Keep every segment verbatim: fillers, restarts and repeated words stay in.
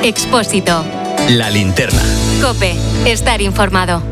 Expósito. La linterna. COPE. Estar informado.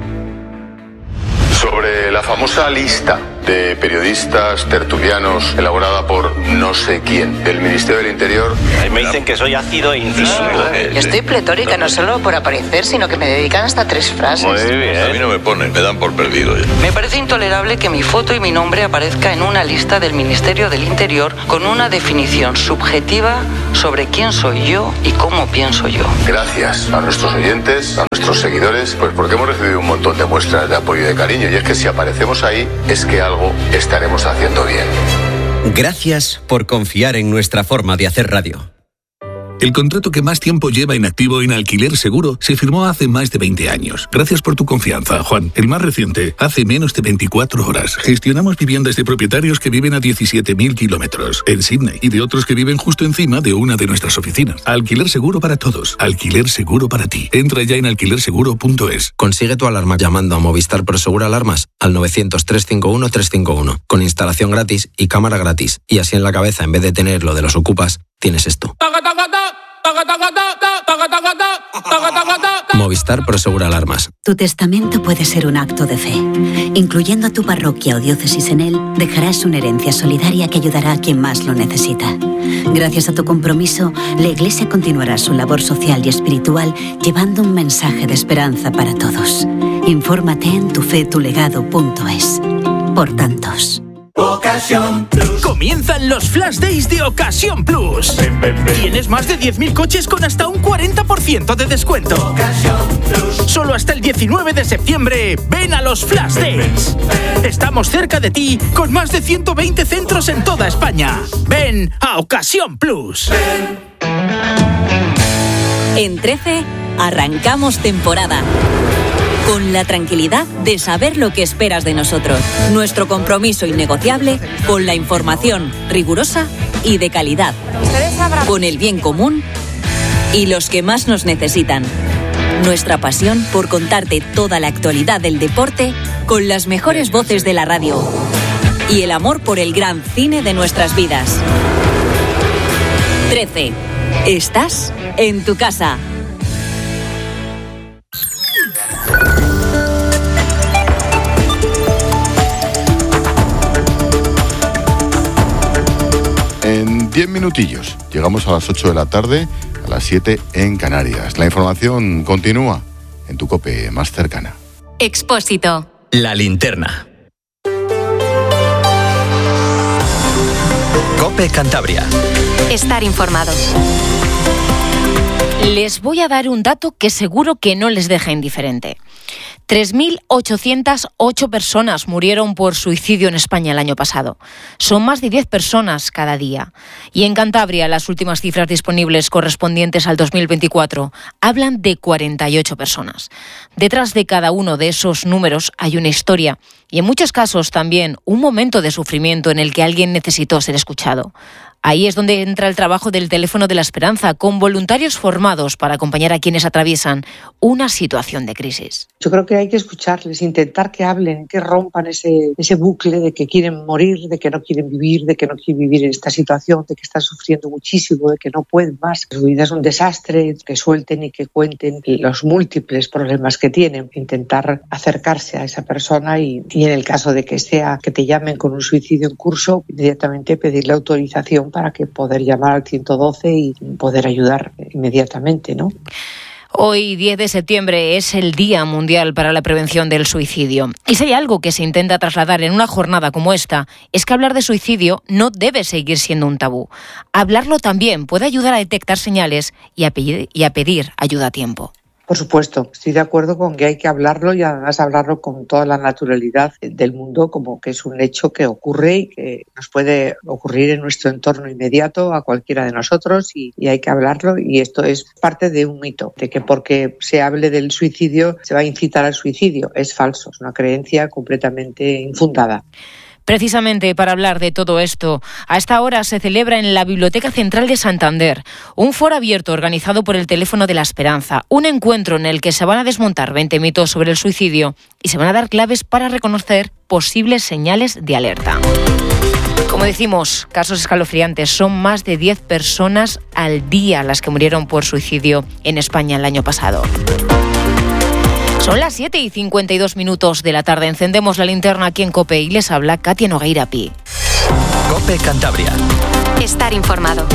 Sobre la famosa lista de periodistas tertulianos elaborada por no sé quién del Ministerio del Interior. Me dicen que soy ácido e incisivo. Estoy pletórica, no solo por aparecer, sino que me dedican hasta tres frases. Muy bien. A mí no me ponen, me dan por perdido. Me parece intolerable que mi foto y mi nombre aparezca en una lista del Ministerio del Interior con una definición subjetiva sobre quién soy yo y cómo pienso yo. Gracias a nuestros oyentes, a nuestros seguidores, pues porque hemos recibido un montón de muestras de apoyo y de cariño. Y es que si aparecemos ahí, es que algo estaremos haciendo bien. Gracias por confiar en nuestra forma de hacer radio. El contrato que más tiempo lleva inactivo en Alquiler Seguro se firmó hace más de veinte años. Gracias por tu confianza, Juan. El más reciente, hace menos de veinticuatro horas. Gestionamos viviendas de propietarios que viven a diecisiete mil kilómetros en Sydney y de otros que viven justo encima de una de nuestras oficinas. Alquiler Seguro para todos. Alquiler Seguro para ti. Entra ya en alquiler seguro punto es. Consigue tu alarma llamando a Movistar Prosegur Alarmas al novecientos, trescientos cincuenta y uno, trescientos cincuenta y uno. Con instalación gratis y cámara gratis. Y así en la cabeza, en vez de tener lo de los ocupas, tienes esto. Movistar Prosegur Alarmas. Tu testamento puede ser un acto de fe. Incluyendo a tu parroquia o diócesis en él, dejarás una herencia solidaria que ayudará a quien más lo necesita. Gracias a tu compromiso, la Iglesia continuará su labor social y espiritual llevando un mensaje de esperanza para todos. Infórmate en tufetulegado punto es. Por tantos. Ocasión Plus. Comienzan los Flash Days de Ocasión Plus. Ven, ven, ven. Tienes más de diez mil coches con hasta un cuarenta por ciento de descuento. Ocasión Plus. Solo hasta el diecinueve de septiembre. Ven a los Flash Days. Ven, ven. Estamos cerca de ti con más de ciento veinte centros en toda España. Ven a Ocasión Plus. Ven. En trece, arrancamos temporada. Con la tranquilidad de saber lo que esperas de nosotros. Nuestro compromiso innegociable con la información rigurosa y de calidad. Con el bien común y los que más nos necesitan. Nuestra pasión por contarte toda la actualidad del deporte con las mejores voces de la radio. Y el amor por el gran cine de nuestras vidas. trece. Estás en tu casa. En diez minutillos llegamos a las ocho de la tarde, a las siete en Canarias. La información continúa en tu COPE más cercana. Expósito. La linterna. COPE Cantabria. Estar informado. Les voy a dar un dato que seguro que no les deja indiferente. tres mil ochocientas ocho personas murieron por suicidio en España el año pasado. Son más de diez personas cada día. Y en Cantabria, las últimas cifras disponibles correspondientes al dos mil veinticuatro hablan de cuarenta y ocho personas. Detrás de cada uno de esos números hay una historia y en muchos casos también un momento de sufrimiento en el que alguien necesitó ser escuchado. Ahí es donde entra el trabajo del Teléfono de la Esperanza, con voluntarios formados para acompañar a quienes atraviesan una situación de crisis. Yo creo que hay que escucharles, intentar que hablen, que rompan ese, ese bucle de que quieren morir, de que no quieren vivir, de que no quieren vivir en esta situación, de que están sufriendo muchísimo, de que no pueden más. Su vida es un desastre, que suelten y que cuenten los múltiples problemas que tienen. Intentar acercarse a esa persona y, y en el caso de que sea que te llamen con un suicidio en curso, inmediatamente pedirle autorización para que poder llamar al ciento doce y poder ayudar inmediatamente, ¿no? Hoy, diez de septiembre, es el Día Mundial para la Prevención del Suicidio. Y si hay algo que se intenta trasladar en una jornada como esta, es que hablar de suicidio no debe seguir siendo un tabú. Hablarlo también puede ayudar a detectar señales y a pedir, y a pedir ayuda a tiempo. Por supuesto, estoy de acuerdo con que hay que hablarlo y además hablarlo con toda la naturalidad del mundo, como que es un hecho que ocurre y que nos puede ocurrir en nuestro entorno inmediato a cualquiera de nosotros y, y hay que hablarlo, y esto es parte de un mito, de que porque se hable del suicidio se va a incitar al suicidio. Es falso, es una creencia completamente infundada. Precisamente para hablar de todo esto, a esta hora se celebra en la Biblioteca Central de Santander un foro abierto organizado por el Teléfono de la Esperanza, un encuentro en el que se van a desmontar veinte mitos sobre el suicidio y se van a dar claves para reconocer posibles señales de alerta. Como decimos, casos escalofriantes. Son más de diez personas al día las que murieron por suicidio en España el año pasado. Son las siete y cincuenta y dos minutos de la tarde. Encendemos la linterna aquí en COPE y les habla Katia Nogueira Pi. COPE Cantabria. Estar informado.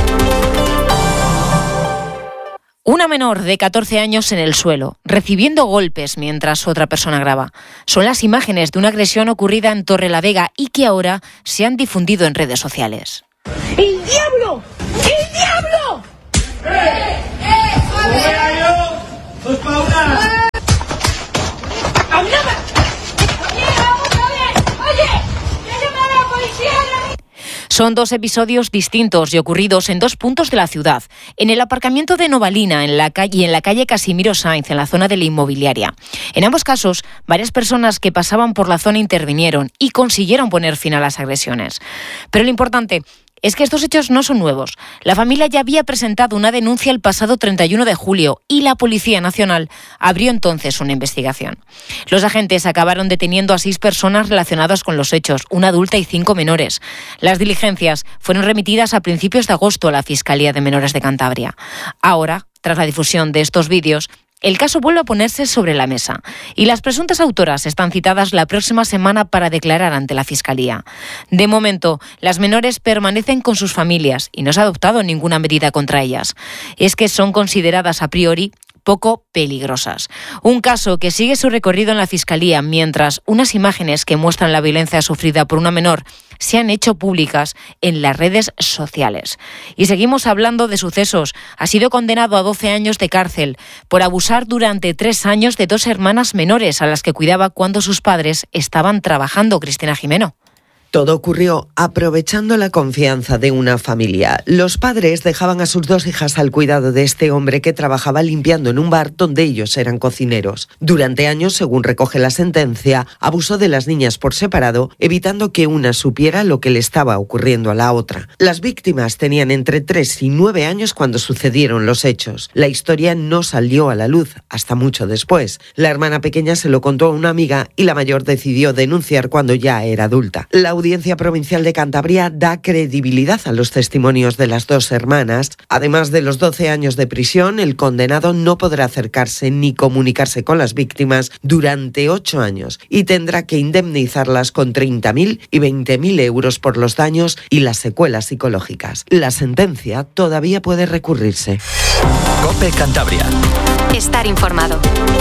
Una menor de catorce años en el suelo, recibiendo golpes mientras otra persona graba. Son las imágenes de una agresión ocurrida en Torrelavega y que ahora se han difundido en redes sociales. ¡El diablo! ¡El diablo! ¡Eh! ¡Eh! ¡Suave! ¡Dos pa' una! Son dos episodios distintos y ocurridos en dos puntos de la ciudad. En el aparcamiento de Novalina en la calle, y en la calle Casimiro Sainz, en la zona de la inmobiliaria. En ambos casos, varias personas que pasaban por la zona intervinieron y consiguieron poner fin a las agresiones. Pero lo importante es que estos hechos no son nuevos. La familia ya había presentado una denuncia el pasado treinta y uno de julio y la Policía Nacional abrió entonces una investigación. Los agentes acabaron deteniendo a seis personas relacionadas con los hechos, una adulta y cinco menores. Las diligencias fueron remitidas a principios de agosto a la Fiscalía de Menores de Cantabria. Ahora, tras la difusión de estos vídeos, el caso vuelve a ponerse sobre la mesa y las presuntas autoras están citadas la próxima semana para declarar ante la Fiscalía. De momento, las menores permanecen con sus familias y no se ha adoptado ninguna medida contra ellas. Es que son consideradas a priori poco peligrosas. Un caso que sigue su recorrido en la Fiscalía mientras unas imágenes que muestran la violencia sufrida por una menor se han hecho públicas en las redes sociales. Y seguimos hablando de sucesos. Ha sido condenado a doce años de cárcel por abusar durante tres años de dos hermanas menores a las que cuidaba cuando sus padres estaban trabajando. Cristina Jimeno. Todo ocurrió aprovechando la confianza de una familia. Los padres dejaban a sus dos hijas al cuidado de este hombre que trabajaba limpiando en un bar donde ellos eran cocineros. Durante años, según recoge la sentencia, abusó de las niñas por separado, evitando que una supiera lo que le estaba ocurriendo a la otra. Las víctimas tenían entre tres y nueve años cuando sucedieron los hechos. La historia no salió a la luz hasta mucho después. La hermana pequeña se lo contó a una amiga y la mayor decidió denunciar cuando ya era adulta. La La Audiencia Provincial de Cantabria da credibilidad a los testimonios de las dos hermanas. Además de los doce años de prisión, el condenado no podrá acercarse ni comunicarse con las víctimas durante ocho años y tendrá que indemnizarlas con treinta mil y veinte mil euros por los daños y las secuelas psicológicas. La sentencia todavía puede recurrirse. COPE Cantabria. Estar informado.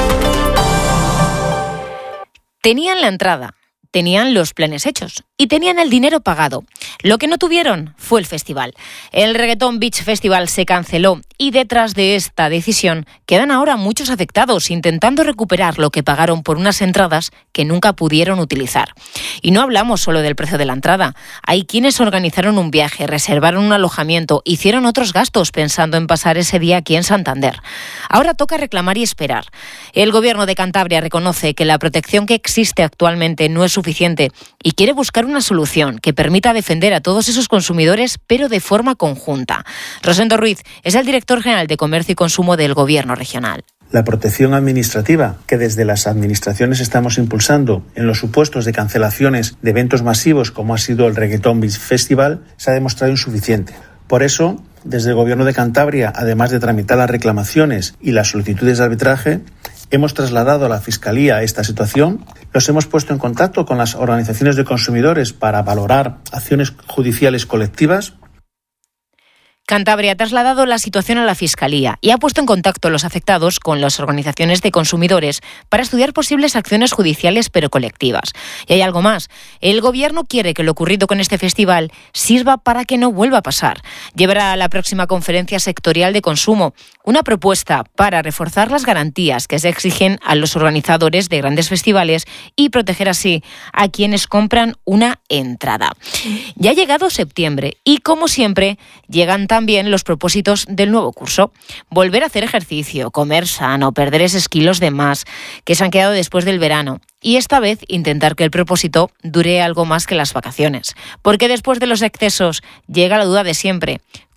Tenían la entrada. Tenían los planes hechos y tenían el dinero pagado. Lo que no tuvieron fue el festival. El Reggaeton Beach Festival se canceló y detrás de esta decisión quedan ahora muchos afectados intentando recuperar lo que pagaron por unas entradas que nunca pudieron utilizar. Y no hablamos solo del precio de la entrada. Hay quienes organizaron un viaje, reservaron un alojamiento, hicieron otros gastos pensando en pasar ese día aquí en Santander. Ahora toca reclamar y esperar. El Gobierno de Cantabria reconoce que la protección que existe actualmente no es suficiente y quiere buscar una solución que permita defender a todos esos consumidores, pero de forma conjunta. Rosendo Ruiz es el director general de Comercio y Consumo del Gobierno regional. La protección administrativa que desde las administraciones estamos impulsando en los supuestos de cancelaciones de eventos masivos como ha sido el Reggaeton Beach Festival se ha demostrado insuficiente. Por eso, desde el Gobierno de Cantabria, además de tramitar las reclamaciones y las solicitudes de arbitraje, hemos trasladado a la Fiscalía esta situación, los hemos puesto en contacto con las organizaciones de consumidores para valorar acciones judiciales colectivas. Cantabria ha trasladado la situación a la Fiscalía y ha puesto en contacto a los afectados con las organizaciones de consumidores para estudiar posibles acciones judiciales pero colectivas. Y hay algo más. El Gobierno quiere que lo ocurrido con este festival sirva para que no vuelva a pasar. Llevará a la próxima conferencia sectorial de consumo una propuesta para reforzar las garantías que se exigen a los organizadores de grandes festivales y proteger así a quienes compran una entrada. Ya ha llegado septiembre y, como siempre, llegan también También los propósitos del nuevo curso. Volver a hacer ejercicio, comer sano, perder esos kilos de más que se han quedado después del verano. Y esta vez intentar que el propósito dure algo más que las vacaciones. Porque después de los excesos llega la duda de siempre.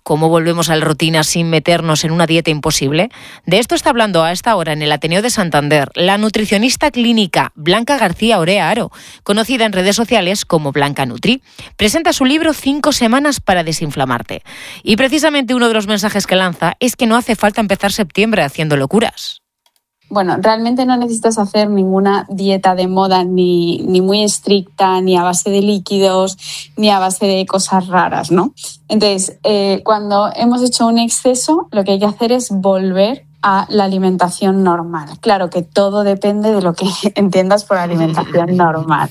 ¿Cómo volvemos a la rutina sin meternos en una dieta imposible? De esto está hablando a esta hora en el Ateneo de Santander la nutricionista clínica Blanca García Orea Aro, conocida en redes sociales como Blanca Nutri. Presenta su libro Cinco semanas para desinflamarte. Y precisamente uno de los mensajes que lanza es que no hace falta empezar septiembre haciendo locuras. Bueno, realmente no necesitas hacer ninguna dieta de moda ni, ni muy estricta, ni a base de líquidos, ni a base de cosas raras, ¿no? Entonces, eh, cuando hemos hecho un exceso, lo que hay que hacer es volver a la alimentación normal. Claro que todo depende de lo que entiendas por alimentación normal.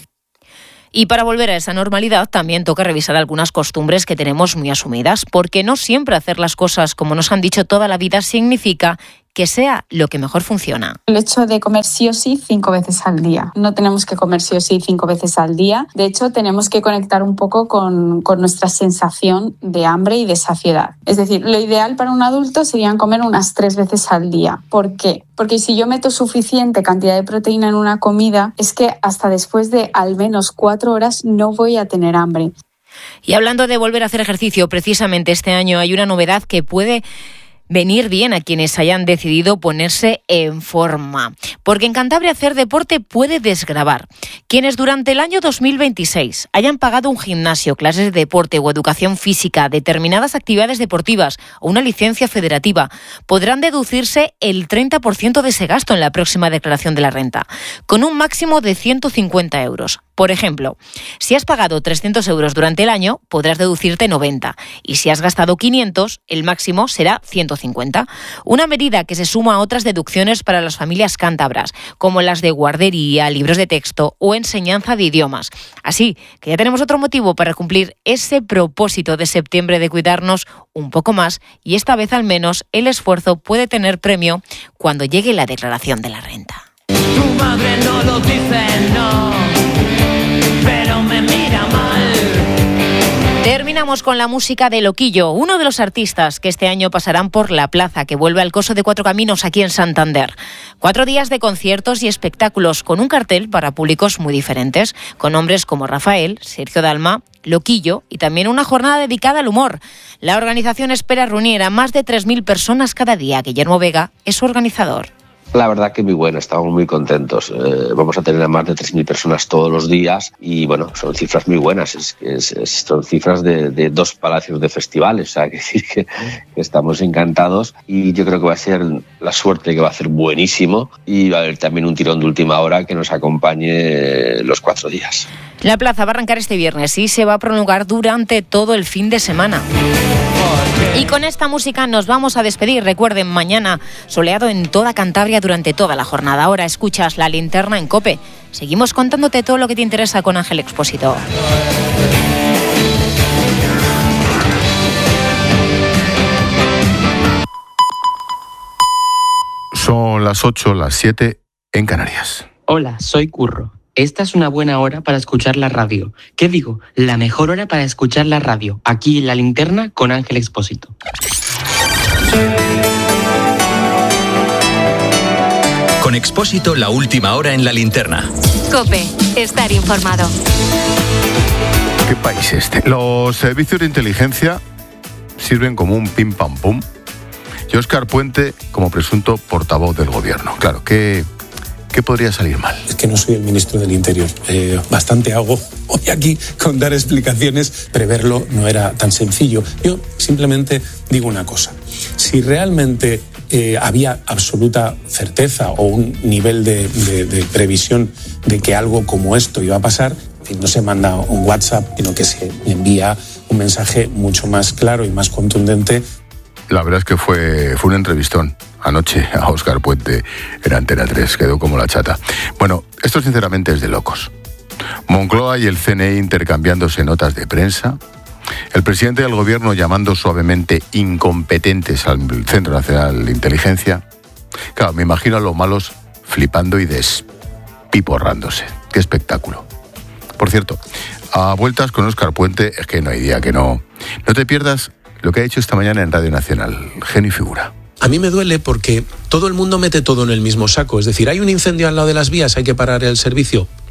Y para volver a esa normalidad también toca revisar algunas costumbres que tenemos muy asumidas, porque no siempre hacer las cosas como nos han dicho toda la vida significa que sea lo que mejor funciona. El hecho de comer sí o sí cinco veces al día. No tenemos que comer sí o sí cinco veces al día. De hecho, tenemos que conectar un poco con, con nuestra sensación de hambre y de saciedad. Es decir, lo ideal para un adulto sería comer unas tres veces al día. ¿Por qué? Porque si yo meto suficiente cantidad de proteína en una comida, es que hasta después de al menos cuatro horas no voy a tener hambre. Y hablando de volver a hacer ejercicio, precisamente este año hay una novedad que puede venir bien a quienes hayan decidido ponerse en forma. Porque en Cantabria hacer deporte puede desgravar. Quienes durante el año dos mil veintiséis hayan pagado un gimnasio, clases de deporte o educación física, determinadas actividades deportivas o una licencia federativa, podrán deducirse el treinta por ciento de ese gasto en la próxima declaración de la renta, con un máximo de ciento cincuenta euros. Por ejemplo, si has pagado trescientos euros durante el año, podrás deducirte noventa. Y si has gastado quinientos, el máximo será ciento cincuenta. Una medida que se suma a otras deducciones para las familias cántabras, como las de guardería, libros de texto o enseñanza de idiomas. Así que ya tenemos otro motivo para cumplir ese propósito de septiembre de cuidarnos un poco más, y esta vez al menos el esfuerzo puede tener premio cuando llegue la declaración de la renta. Tu madre no lo dice, no, pero me mira mal. Terminamos con la música de Loquillo, uno de los artistas que este año pasarán por La Plaza, que vuelve al Coso de Cuatro Caminos aquí en Santander. Cuatro días de conciertos y espectáculos con un cartel para públicos muy diferentes, con nombres como Rafael, Sergio Dalma, Loquillo y también una jornada dedicada al humor. La organización espera reunir a más de tres mil personas cada día. Guillermo Vega es su organizador. La verdad que muy bueno, estamos muy contentos. Eh, vamos a tener a más de tres mil personas todos los días y bueno, son cifras muy buenas. Es, es, es, son cifras de, de dos palacios de festivales, o sea, que decir que, que estamos encantados y yo creo que va a ser la suerte que va a ser buenísimo y va a haber también un tirón de última hora que nos acompañe los cuatro días. La plaza va a arrancar este viernes y se va a prolongar durante todo el fin de semana. Y con esta música nos vamos a despedir. Recuerden, mañana soleado en toda Cantabria durante toda la jornada. Ahora escuchas La Linterna en COPE. Seguimos contándote todo lo que te interesa con Ángel Expósito. Son las ocho, las siete en Canarias. Hola, soy Curro. Esta es una buena hora para escuchar la radio. ¿Qué digo? La mejor hora para escuchar la radio. Aquí en La Linterna con Ángel Expósito. Con Expósito, la última hora en La Linterna. COPE, estar informado. ¿Qué país este? Los servicios de inteligencia sirven como un pim pam pum y Óscar Puente como presunto portavoz del gobierno. Claro, ¿qué, qué podría salir mal? Es que no soy el ministro del Interior. Eh, bastante hago hoy aquí con dar explicaciones. Preverlo no era tan sencillo. Yo simplemente digo una cosa. Si realmente eh, había absoluta certeza o un nivel de, de, de previsión de que algo como esto iba a pasar, no se manda un WhatsApp, sino que se envía un mensaje mucho más claro y más contundente. La verdad es que fue, fue un entrevistón anoche a Óscar Puente en Antena tres, quedó como la chata. Bueno, esto sinceramente es de locos. Moncloa y el C N I intercambiándose notas de prensa, el presidente del gobierno llamando suavemente incompetentes al Centro Nacional de Inteligencia. Claro, me imagino a los malos flipando y despiporrándose. ¡Qué espectáculo! Por cierto, a vueltas con Óscar Puente es que no hay día que no. No te pierdas lo que ha hecho esta mañana en Radio Nacional, genio y figura. A mí me duele porque todo el mundo mete todo en el mismo saco. Es decir, hay un incendio al lado de las vías, hay que parar el servicio.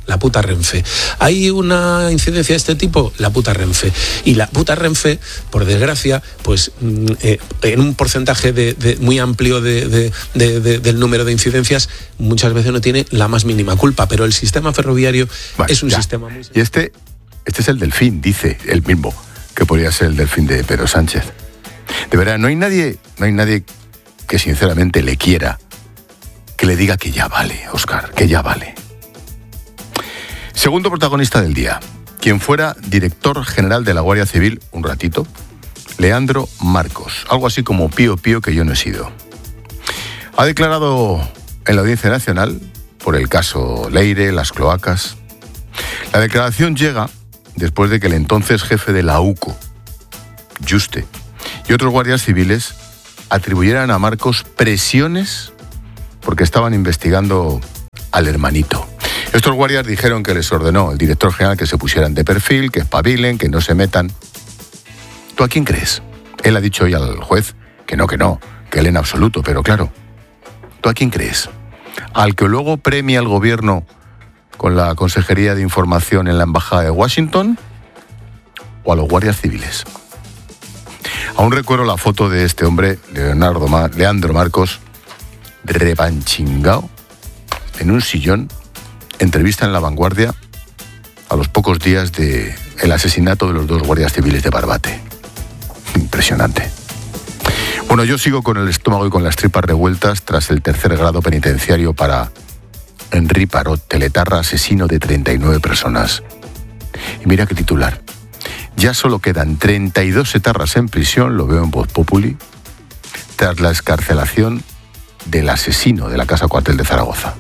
la puta Renfe. ¿Hay una incidencia de este tipo? La puta Renfe. Y la puta Renfe, por desgracia, pues eh, en un porcentaje de, de, muy amplio de, de, de, de, del número de incidencias, muchas veces no tiene la más mínima culpa, pero el sistema ferroviario vale, es un ya. sistema muy... Y este, este es el Delfín, dice el mismo, que podría ser el Delfín de Pedro Sánchez. De verdad, no hay nadie, no hay nadie que sinceramente le quiera, que le diga que ya vale, Óscar, que ya vale. Segundo protagonista del día, quien fuera director general de la Guardia Civil un ratito, Leandro Marcos, algo así como pío pío que yo no he sido. Ha declarado en la Audiencia Nacional por el caso Leire, las cloacas. La declaración llega después de que el entonces jefe de la U C O, Yuste, y otros guardias civiles atribuyeran a Marcos presiones porque estaban investigando al hermanito. Estos guardias dijeron que les ordenó el director general que se pusieran de perfil, que espabilen, que no se metan. ¿Tú a quién crees? Él ha dicho hoy al juez que no, que no, que él en absoluto, pero claro, ¿tú a quién crees? ¿Al que luego premia al gobierno con la Consejería de Información en la Embajada de Washington o a los guardias civiles? Aún recuerdo la foto de este hombre, Leonardo Mar- Leandro Marcos, repanchingao, en un sillón, entrevista en La Vanguardia a los pocos días del asesinato de los dos guardias civiles de Barbate. Impresionante. Bueno, yo sigo con el estómago y con las tripas revueltas tras el tercer grado penitenciario para Henry Parot, teletarra asesino de treinta y nueve personas. Y mira qué titular. Ya solo quedan treinta y dos etarras en prisión, lo veo en Voz Populi, tras la excarcelación del asesino de la Casa Cuartel de Zaragoza.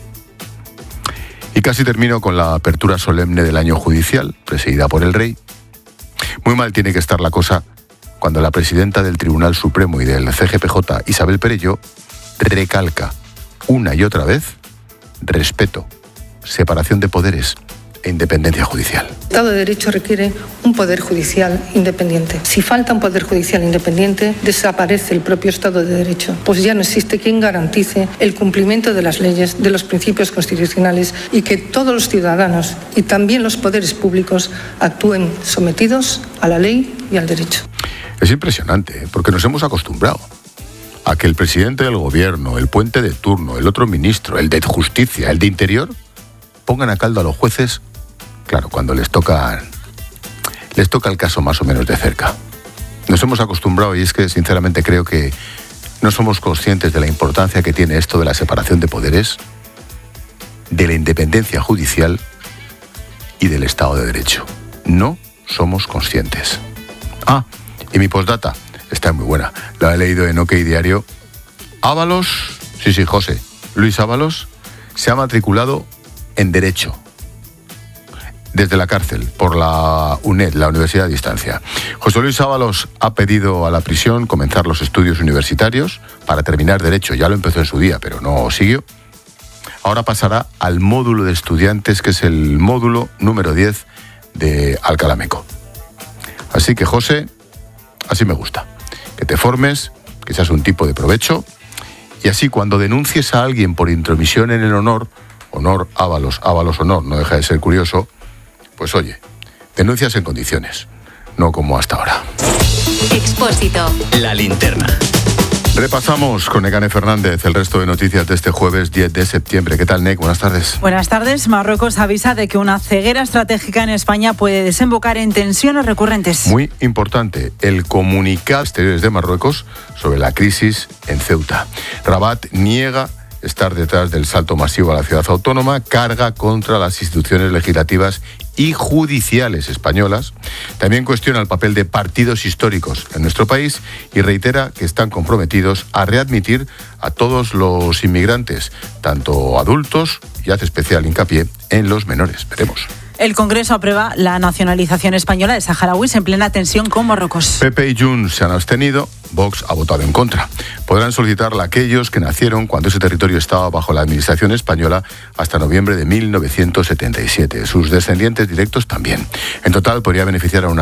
Y casi termino con la apertura solemne del año judicial, presidida por el rey. Muy mal tiene que estar la cosa cuando la presidenta del Tribunal Supremo y del C G P J, Isabel Perello, recalca una y otra vez respeto, separación de poderes e independencia judicial. El Estado de Derecho requiere un poder judicial independiente. Si falta un poder judicial independiente, desaparece el propio Estado de Derecho, pues ya no existe quien garantice el cumplimiento de las leyes, de los principios constitucionales y que todos los ciudadanos y también los poderes públicos actúen sometidos a la ley y al derecho. Es impresionante, porque nos hemos acostumbrado a que el presidente del gobierno, el puente de turno, el otro ministro, el de Justicia, el de Interior, pongan a caldo a los jueces, claro, cuando les toca, les toca el caso más o menos de cerca. Nos hemos acostumbrado y es que, sinceramente, creo que no somos conscientes de la importancia que tiene esto de la separación de poderes, de la independencia judicial y del Estado de Derecho. No somos conscientes. Ah, y mi postdata está muy buena. La he leído en OK Diario. Ábalos, sí, sí, José, Luis Ábalos, se ha matriculado en Derecho desde la cárcel por la UNED, la Universidad a Distancia. José Luis Ábalos ha pedido a la prisión comenzar los estudios universitarios para terminar Derecho. Ya lo empezó en su día, pero no siguió. Ahora pasará al módulo de estudiantes, que es el módulo número diez de Alcalá Meco. Así que, José, así me gusta. Que te formes, que seas un tipo de provecho, y así cuando denuncies a alguien por intromisión en el honor, honor, Ábalos, Ábalos, honor, no deja de ser curioso, pues oye, denuncias en condiciones, no como hasta ahora. Expósito. La linterna. Repasamos con Nekane Fernández el resto de noticias de este jueves diez de septiembre. ¿Qué tal, Nek? Buenas tardes. Buenas tardes. Marruecos avisa de que una ceguera estratégica en España puede desembocar en tensiones recurrentes. Muy importante, el comunicado exteriores de Marruecos sobre la crisis en Ceuta. Rabat niega estar detrás del salto masivo a la ciudad autónoma, carga contra las instituciones legislativas y judiciales españolas. También cuestiona el papel de partidos históricos en nuestro país y reitera que están comprometidos a readmitir a todos los inmigrantes, tanto adultos, y hace especial hincapié en los menores. Veremos. El Congreso aprueba la nacionalización española de saharauis en plena tensión con Marruecos. P P y Junts se han abstenido, Vox ha votado en contra. Podrán solicitarla aquellos que nacieron cuando ese territorio estaba bajo la administración española hasta noviembre de mil novecientos setenta y siete. Sus descendientes directos también. En total podría beneficiar a unas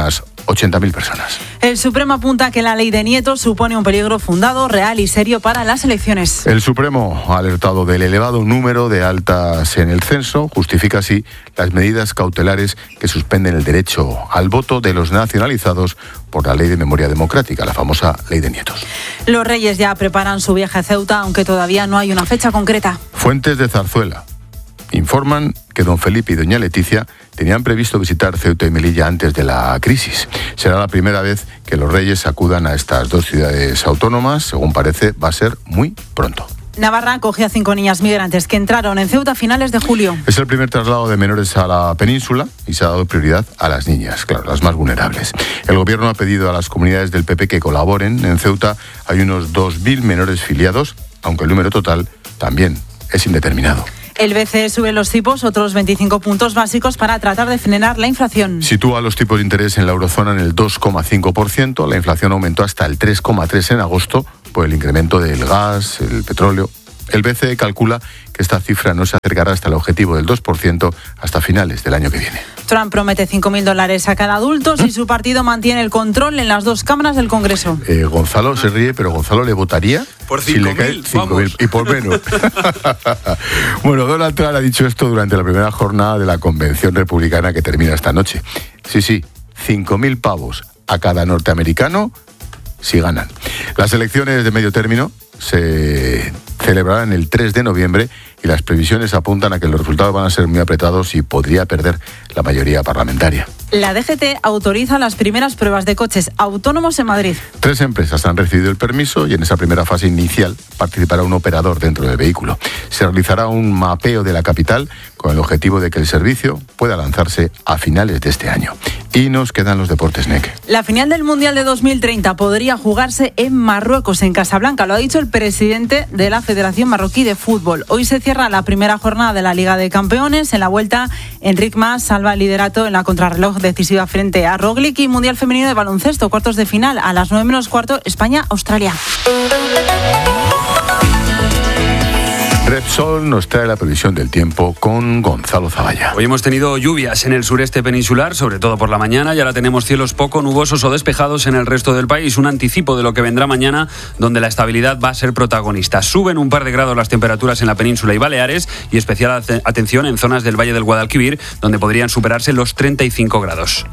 ochenta mil personas. El Supremo apunta que la ley de nietos supone un peligro fundado, real y serio para las elecciones. El Supremo ha alertado del elevado número de altas en el censo, justifica así las medidas cautelares que suspenden el derecho al voto de los nacionalizados por la Ley de Memoria Democrática, la famosa Ley de Nietos. Los Reyes ya preparan su viaje a Ceuta, aunque todavía no hay una fecha concreta. Fuentes de Zarzuela informan que don Felipe y doña Leticia tenían previsto visitar Ceuta y Melilla antes de la crisis. Será la primera vez que los Reyes acudan a estas dos ciudades autónomas. Según parece, va a ser muy pronto. Navarra acoge a cinco niñas migrantes que entraron en Ceuta a finales de julio. Es el primer traslado de menores a la península y se ha dado prioridad a las niñas, claro, las más vulnerables. El gobierno ha pedido a las comunidades del P P que colaboren. En Ceuta hay unos dos mil menores filiados, aunque el número total también es indeterminado. El B C E sube los tipos otros veinticinco puntos básicos para tratar de frenar la inflación. Sitúa los tipos de interés en la eurozona en el dos coma cinco por ciento. La inflación aumentó hasta el tres coma tres por ciento en agosto por el incremento del gas, el petróleo. El B C E calcula que esta cifra no se acercará hasta el objetivo del dos por ciento hasta finales del año que viene. Trump promete cinco mil dólares a cada adulto si su partido mantiene el control en las dos cámaras del Congreso. Eh, Gonzalo se ríe, pero Gonzalo le votaría por si le cae cinco mil y por menos. Bueno, Donald Trump ha dicho esto durante la primera jornada de la convención republicana que termina esta noche. Sí, sí, cinco mil pavos a cada norteamericano si ganan. Las elecciones de medio término se celebrarán el tres de noviembre y las previsiones apuntan a que los resultados van a ser muy apretados y podría perder la mayoría parlamentaria. La D G T autoriza las primeras pruebas de coches autónomos en Madrid. Tres empresas han recibido el permiso y en esa primera fase inicial participará un operador dentro del vehículo. Se realizará un mapeo de la capital con el objetivo de que el servicio pueda lanzarse a finales de este año. Y nos quedan los deportes, N E C. La final del Mundial de dos mil treinta podría jugarse en Marruecos, en Casablanca. Lo ha dicho el presidente de la Federación Marroquí de Fútbol. Hoy se cierra la primera jornada de la Liga de Campeones. En la vuelta, Enric Mas salva el liderato en la contrarreloj decisiva frente a Roglic. Y Mundial Femenino de Baloncesto, cuartos de final a las nueve menos cuarto, España-Australia. Repsol nos trae la previsión del tiempo con Gonzalo Zavalla. Hoy hemos tenido lluvias en el sureste peninsular, sobre todo por la mañana, y ahora tenemos cielos poco nubosos o despejados en el resto del país. Un anticipo de lo que vendrá mañana, donde la estabilidad va a ser protagonista. Suben un par de grados las temperaturas en la península y Baleares, y especial atención en zonas del Valle del Guadalquivir, donde podrían superarse los treinta y cinco grados.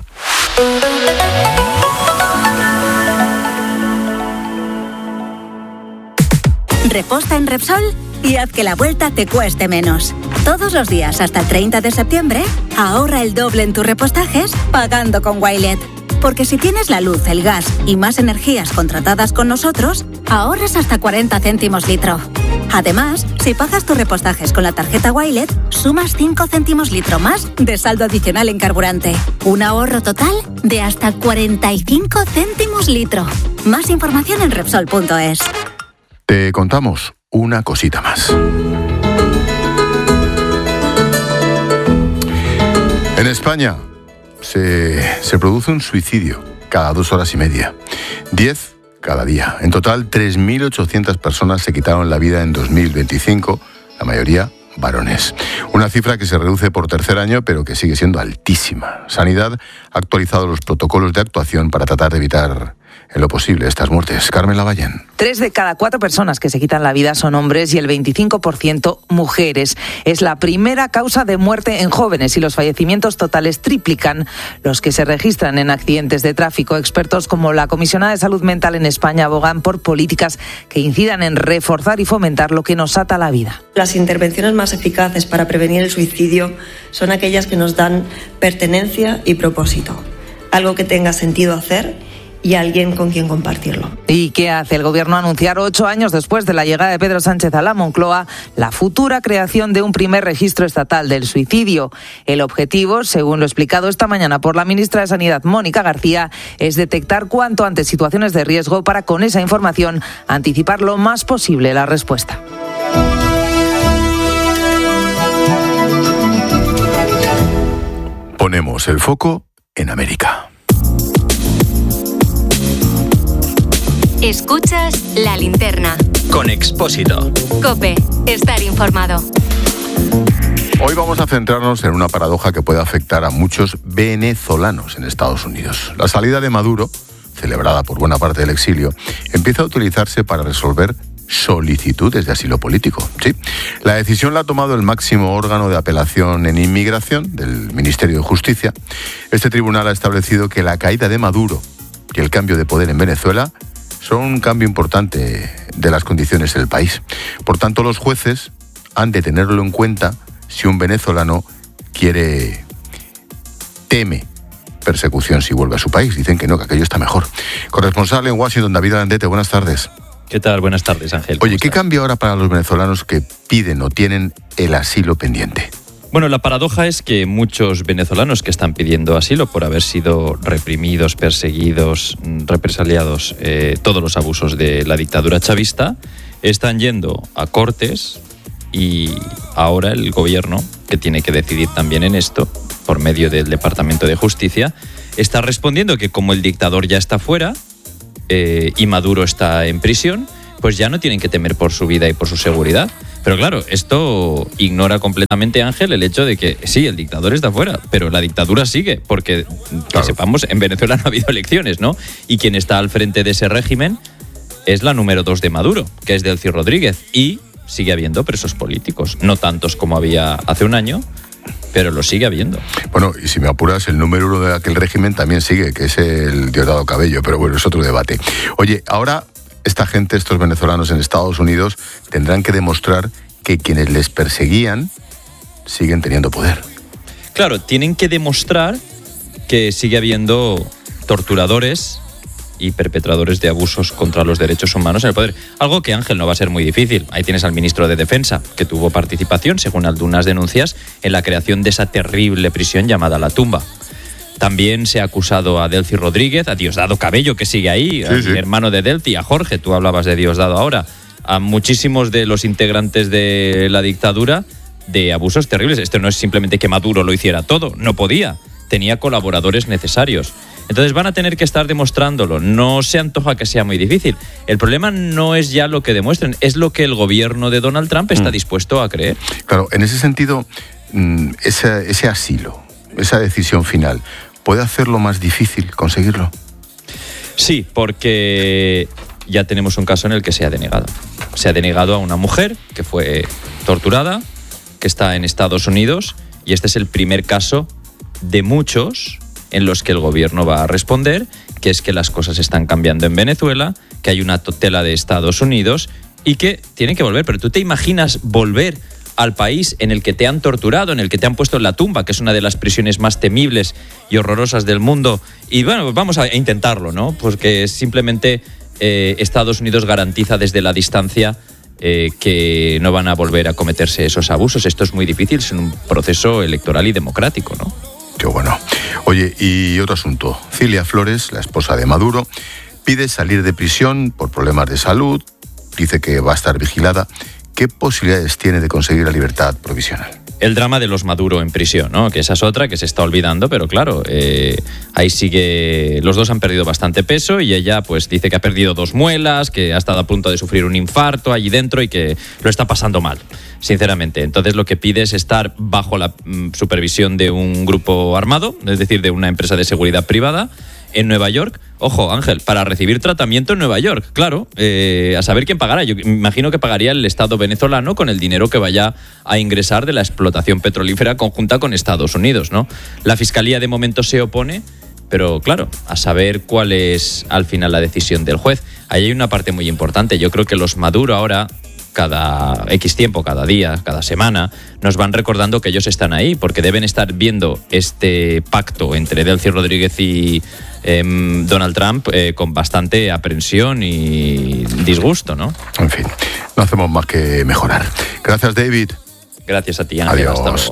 Reposta en Repsol y haz que la vuelta te cueste menos. Todos los días hasta el treinta de septiembre, ahorra el doble en tus repostajes pagando con Wilet. Porque si tienes la luz, el gas y más energías contratadas con nosotros, ahorras hasta cuarenta céntimos litro. Además, si pagas tus repostajes con la tarjeta Wilet, sumas cinco céntimos litro más de saldo adicional en carburante. Un ahorro total de hasta cuarenta y cinco céntimos litro. Más información en Repsol punto es. Te contamos una cosita más. En España se, se produce un suicidio cada dos horas y media. Diez cada día. En total, tres mil ochocientas personas se quitaron la vida en dos mil veinticinco, la mayoría varones. Una cifra que se reduce por tercer año, pero que sigue siendo altísima. Sanidad ha actualizado los protocolos de actuación para tratar de evitar en lo posible estas muertes. Carmen Lavallén. Tres de cada cuatro personas que se quitan la vida son hombres y el veinticinco por ciento mujeres. Es la primera causa de muerte en jóvenes y los fallecimientos totales triplican los que se registran en accidentes de tráfico. Expertos como la Comisionada de Salud Mental en España abogan por políticas que incidan en reforzar y fomentar lo que nos ata a la vida. Las intervenciones más eficaces para prevenir el suicidio son aquellas que nos dan pertenencia y propósito. Algo que tenga sentido hacer y alguien con quien compartirlo. ¿Y qué hace el Gobierno? Anunciar ocho años después de la llegada de Pedro Sánchez a la Moncloa la futura creación de un primer registro estatal del suicidio. El objetivo, según lo explicado esta mañana por la ministra de Sanidad, Mónica García, es detectar cuanto antes situaciones de riesgo para con esa información anticipar lo más posible la respuesta. Ponemos el foco en América. Escuchas La Linterna. Con Expósito. COPE. Estar informado. Hoy vamos a centrarnos en una paradoja que puede afectar a muchos venezolanos en Estados Unidos. La salida de Maduro, celebrada por buena parte del exilio, empieza a utilizarse para resolver solicitudes de asilo político. Sí, la decisión la ha tomado el máximo órgano de apelación en inmigración del Ministerio de Justicia. Este tribunal ha establecido que la caída de Maduro y el cambio de poder en Venezuela son un cambio importante de las condiciones del país. Por tanto, los jueces han de tenerlo en cuenta si un venezolano quiere, teme persecución si vuelve a su país. Dicen que no, que aquello está mejor. Corresponsal en Washington, David Alandete, buenas tardes. ¿Qué tal? Buenas tardes, Ángel. Oye, ¿qué cambia ahora para los venezolanos que piden o tienen el asilo pendiente? Bueno, la paradoja es que muchos venezolanos que están pidiendo asilo por haber sido reprimidos, perseguidos, represaliados, eh, todos los abusos de la dictadura chavista, están yendo a cortes y ahora el gobierno, que tiene que decidir también en esto, por medio del Departamento de Justicia, está respondiendo que como el dictador ya está fuera eh, y Maduro está en prisión, pues ya no tienen que temer por su vida y por su seguridad. Pero claro, esto ignora completamente, Ángel, el hecho de que sí, el dictador está fuera, pero la dictadura sigue, porque, claro, que sepamos, en Venezuela no ha habido elecciones, ¿no? Y quien está al frente de ese régimen es la número dos de Maduro, que es Delcy Rodríguez, y sigue habiendo presos políticos, no tantos como había hace un año, pero lo sigue habiendo. Bueno, y si me apuras, el número uno de aquel régimen también sigue, que es el Diosdado Cabello, pero bueno, es otro debate. Oye, ahora esta gente, estos venezolanos en Estados Unidos, tendrán que demostrar que quienes les perseguían siguen teniendo poder. Claro, tienen que demostrar que sigue habiendo torturadores y perpetradores de abusos contra los derechos humanos en el poder. Algo que, Ángel, no va a ser muy difícil. Ahí tienes al ministro de Defensa, que tuvo participación, según algunas denuncias, en la creación de esa terrible prisión llamada La Tumba. También se ha acusado a Delcy Rodríguez, a Diosdado Cabello, que sigue ahí, sí, al sí. hermano de Delcy, a Jorge, tú hablabas de Diosdado ahora, a muchísimos de los integrantes de la dictadura de abusos terribles. Esto no es simplemente que Maduro lo hiciera todo, no podía, tenía colaboradores necesarios. Entonces van a tener que estar demostrándolo. No se antoja que sea muy difícil. El problema no es ya lo que demuestren, es lo que el gobierno de Donald Trump está mm. dispuesto a creer. Claro, en ese sentido, ese, ese asilo, esa decisión final, ¿puede hacerlo más difícil conseguirlo? Sí, porque ya tenemos un caso en el que se ha denegado. Se ha denegado a una mujer que fue torturada, que está en Estados Unidos, y este es el primer caso de muchos en los que el gobierno va a responder, que es que las cosas están cambiando en Venezuela, que hay una tutela de Estados Unidos y que tienen que volver. Pero ¿tú te imaginas volver al país en el que te han torturado, en el que te han puesto en La Tumba, que es una de las prisiones más temibles y horrorosas del mundo? Y bueno, vamos a intentarlo, ¿no? Porque simplemente eh, Estados Unidos garantiza desde la distancia eh, que no van a volver a cometerse esos abusos. Esto es muy difícil, es un proceso electoral y democrático, ¿no? Qué bueno. Oye, y otro asunto. Cilia Flores, la esposa de Maduro, pide salir de prisión por problemas de salud, dice que va a estar vigilada. ¿Qué posibilidades tiene de conseguir la libertad provisional? El drama de los Maduro en prisión, ¿no? Que esa es otra que se está olvidando, pero claro, eh, ahí sigue. Los dos han perdido bastante peso y ella pues dice que ha perdido dos muelas, que ha estado a punto de sufrir un infarto allí dentro y que lo está pasando mal, sinceramente. Entonces lo que pide es estar bajo la mm, supervisión de un grupo armado, es decir, de una empresa de seguridad privada, en Nueva York. Ojo, Ángel, para recibir tratamiento en Nueva York, claro, eh, a saber quién pagará. Yo imagino que pagaría el Estado venezolano con el dinero que vaya a ingresar de la explotación petrolífera conjunta con Estados Unidos, ¿no? La Fiscalía de momento se opone, pero claro, a saber cuál es al final la decisión del juez. Ahí hay una parte muy importante. Yo creo que los Maduro ahora, cada X tiempo, cada día, cada semana, nos van recordando que ellos están ahí, porque deben estar viendo este pacto entre Delcy Rodríguez y eh, Donald Trump eh, con bastante aprensión y disgusto, ¿no? En fin, no hacemos más que mejorar. Gracias, David. Gracias a ti, Ángel. Adiós. Hasta luego.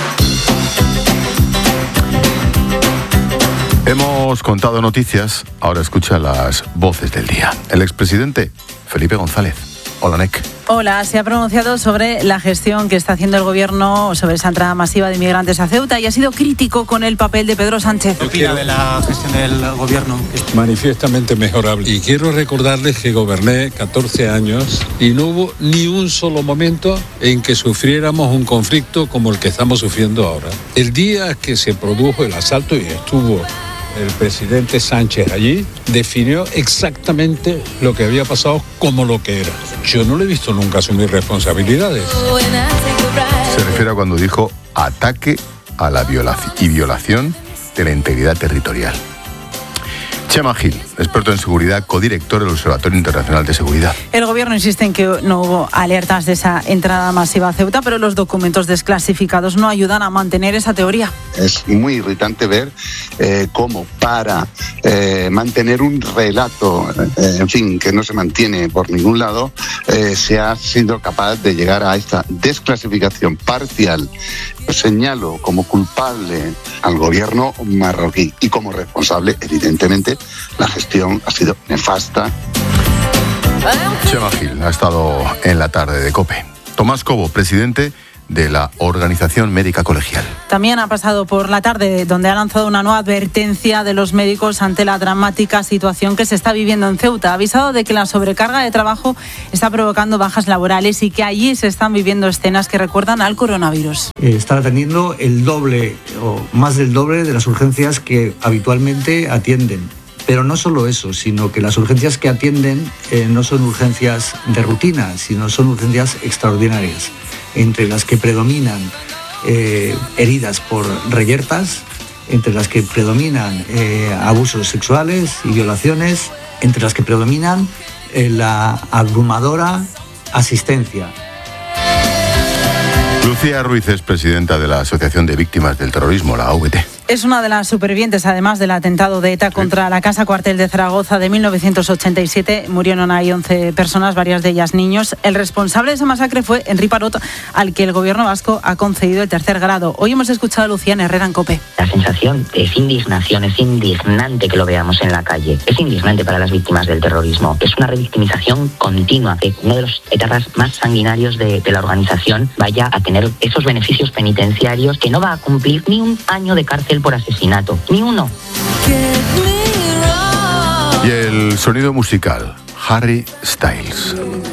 Hemos contado noticias, ahora escucha las voces del día. El expresidente Felipe González. Hola, Nek. Hola, se ha pronunciado sobre la gestión que está haciendo el gobierno sobre esa entrada masiva de inmigrantes a Ceuta y ha sido crítico con el papel de Pedro Sánchez. ¿Qué opina de la gestión del gobierno? Manifiestamente mejorable. Y quiero recordarles que goberné catorce años y no hubo ni un solo momento en que sufriéramos un conflicto como el que estamos sufriendo ahora. El día que se produjo el asalto y estuvo el presidente Sánchez allí, definió exactamente lo que había pasado como lo que era. Yo no le he visto nunca asumir responsabilidades. Se refiere a cuando dijo ataque a la violación y violación de la integridad territorial. Chema Gil, experto en seguridad, codirector del Observatorio Internacional de Seguridad. El gobierno insiste en que no hubo alertas de esa entrada masiva a Ceuta, pero los documentos desclasificados no ayudan a mantener esa teoría. Es muy irritante ver eh, cómo para eh, mantener un relato, eh, en fin, que no se mantiene por ningún lado, eh, se ha sido capaz de llegar a esta desclasificación parcial. Señalo como culpable al gobierno marroquí y como responsable, evidentemente, la gestión ha sido nefasta. Chema Gil ha estado en la tarde de COPE. Tomás Cobo, presidente de la Organización Médica Colegial. También ha pasado por la tarde, donde ha lanzado una nueva advertencia de los médicos ante la dramática situación que se está viviendo en Ceuta. Ha avisado de que la sobrecarga de trabajo está provocando bajas laborales y que allí se están viviendo escenas que recuerdan al coronavirus. Eh, están atendiendo el doble o más del doble de las urgencias que habitualmente atienden. Pero no solo eso, sino que las urgencias que atienden eh, no son urgencias de rutina, sino son urgencias extraordinarias, entre las que predominan eh, heridas por reyertas, entre las que predominan eh, abusos sexuales y violaciones, entre las que predominan eh, la abrumadora asistencia. Lucía Ruiz es presidenta de la Asociación de Víctimas del Terrorismo, la A V T. Es una de las supervivientes, además del atentado de ETA contra la Casa Cuartel de Zaragoza de mil novecientos ochenta y siete. Murieron ahí once personas, varias de ellas niños. El responsable de esa masacre fue Henri Parot, al que el gobierno vasco ha concedido el tercer grado. Hoy hemos escuchado a Lucía Herrera en COPE. La sensación es indignación, es indignante que lo veamos en la calle. Es indignante para las víctimas del terrorismo. Es una revictimización continua, que uno de los etapas más sanguinarios de, de la organización vaya a tener esos beneficios penitenciarios, que no va a cumplir ni un año de cárcel por asesinato, ni uno. Y el sonido musical, Harry Styles.